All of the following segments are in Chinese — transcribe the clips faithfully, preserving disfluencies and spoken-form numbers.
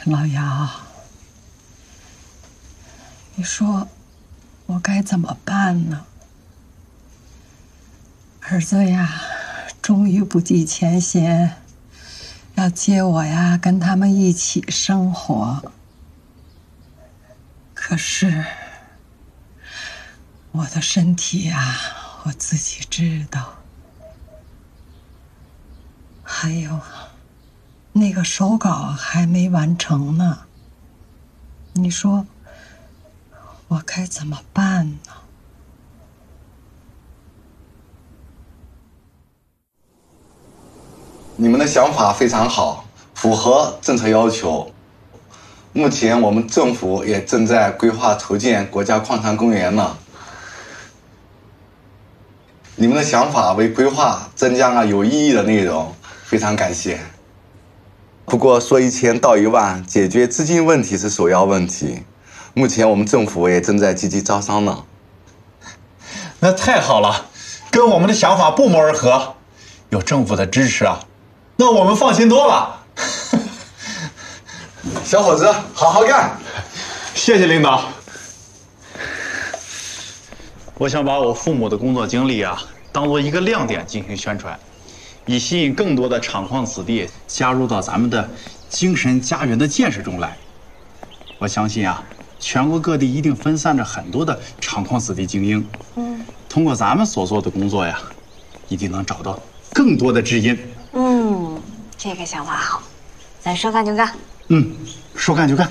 老姚，你说我该怎么办呢？儿子呀，终于不计前嫌，要接我呀，跟他们一起生活。可是我的身体呀，我自己知道。还有，那个手稿还没完成呢。你说我该怎么办呢？ 你们的想法非常好，符合政策要求。目前我们政府也正在规划筹建国家矿产公园呢。你们的想法为规划增加了有意义的内容，非常感谢。不过说一千道一万，解决资金问题是首要问题。目前我们政府也正在积极招商呢。 那太好了，跟我们的想法不谋而合。有政府的支持啊，那我们放心多了。 小伙子，好好干！ 谢谢领导。我想把我父母的工作经历啊，当做一个亮点进行宣传，以吸引更多的厂矿子弟加入到咱们的精神家园的建设中来。我相信啊，全国各地一定分散着很多的厂矿子弟精英。嗯，通过咱们所做的工作呀，一定能找到更多的知音。 嗯，这个想法好，咱说干就干。 嗯，说干就干。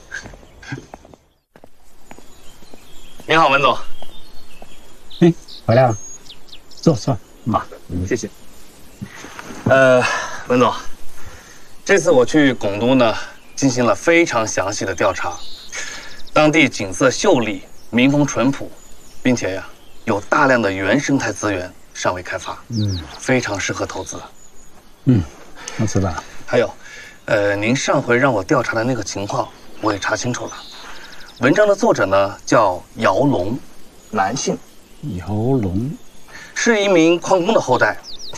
您好，文总。 哎，回来了，坐坐。 好，谢谢。呃，文总，这次我去拱都呢，进行了非常详细的调查，当地景色秀丽，民风淳朴，并且呀，有大量的原生态资源尚未开发，嗯，非常适合投资。 嗯，我知道了。 还有。呃，您上回让我调查的那个情况，我也查清楚了。文章的作者呢叫姚龙，男性， 姚龙是一名矿工的后代，